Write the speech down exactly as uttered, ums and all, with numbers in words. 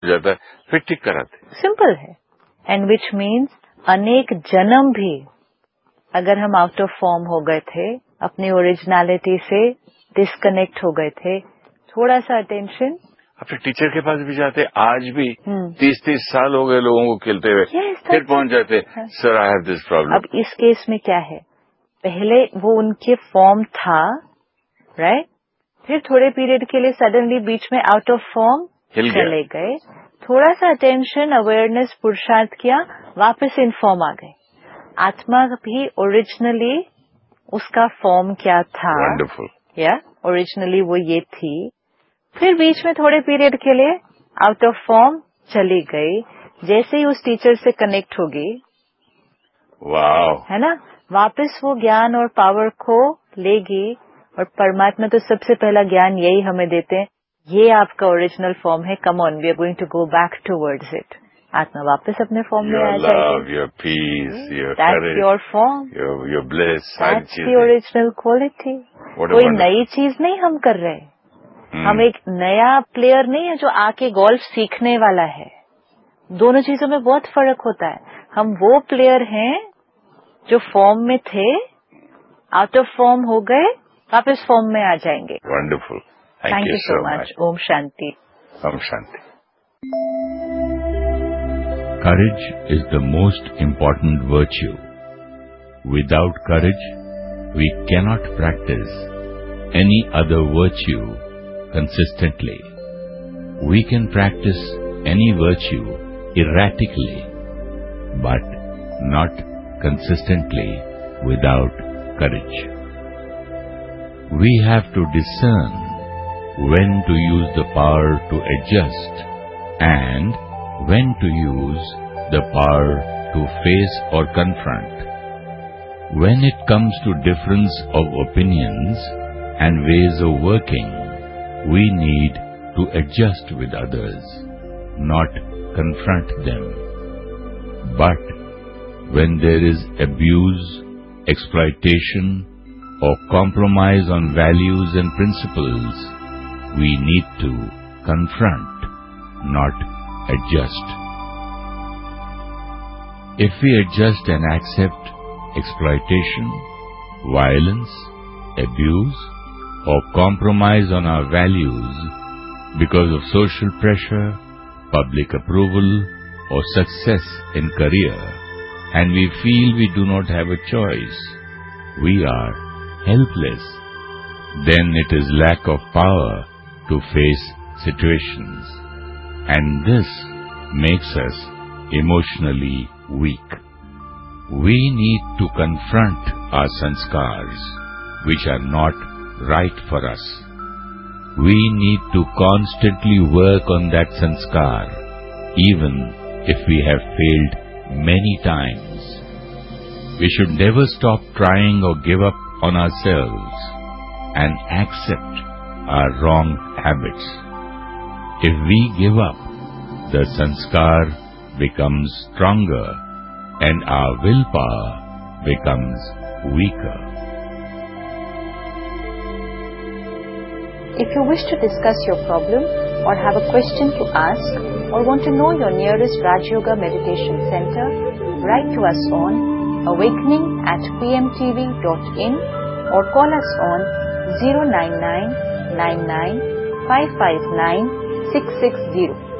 जाता है, फिर ठीक कराते. सिंपल है. एंड विच मीन्स अनेक जन्म भी अगर हम आउट ऑफ फॉर्म हो गए थे, अपनी ओरिजिनलिटी से डिस्कनेक्ट हो गए थे, थोड़ा सा अटेंशन. अपने टीचर के पास भी जाते, आज भी तीस तीस साल हो गए लोगों को खेलते हुए, yes, फिर पहुंच जाते, sir I have this problem. अब इस केस में क्या है, पहले वो उनके फॉर्म था, राइट, फिर थोड़े पीरियड के लिए सडनली बीच में आउट ऑफ फॉर्म चले गए, थोड़ा सा अटेंशन, अवेयरनेस, पुरुषार्थ किया, वापस इन फॉर्म आ गए. आत्मा भी ओरिजिनली उसका फॉर्म क्या था, वंडरफुल, या ओरिजिनली वो ये थी, फिर बीच में थोड़े पीरियड के लिए आउट ऑफ फॉर्म चली गई. जैसे ही उस टीचर से कनेक्ट होगी, वाओ, है ना, वापस वो ज्ञान और पावर को लेगी. और परमात्मा तो सबसे पहला ज्ञान यही हमें देते हैं, ये आपका ओरिजिनल फॉर्म है, come on, we are going to go back towards it. आत्मा वापस अपने फॉर्म में आ जाएगी. Your peace, your that's your form, your bliss, that's the original quality. कोई नई चीज नहीं हम कर रहे, hmm. हम एक नया प्लेयर नहीं है जो आके गोल्फ सीखने वाला है. दोनों चीजों में बहुत फर्क होता है. हम वो प्लेयर हैं जो फॉर्म में थे, आउट ऑफ फॉर्म हो गए, वापस फॉर्म में आ जाएंगे. Wonderful, thank you so much. Om Shanti. Om Shanti. Courage is the most important virtue. Without courage, we cannot practice any other virtue consistently. We can practice any virtue erratically, but not consistently without courage. We have to discern when to use the power to adjust and when to use the power to face or confront. When it comes to difference of opinions and ways of working, we need to adjust with others, not confront them. But when there is abuse, exploitation, or compromise on values and principles, we need to confront, not adjust. If we adjust and accept exploitation, violence, abuse, or compromise on our values because of social pressure, public approval, or success in career, and we feel we do not have a choice, we are helpless. Then it is lack of power to face situations, and this makes us emotionally weak. We need to confront our sanskars, which are not right for us. We need to constantly work on that sanskar, even if we have failed many times. We should never stop trying or give up on ourselves and accept our wrong habits. If we give up, the sanskar becomes stronger and our willpower becomes weaker. If you wish to discuss your problem or have a question to ask or want to know your nearest Raj Yoga Meditation Center, write to us on awakening at p m t v dot in or call us on zero nine nine nine nine five five nine six six zero.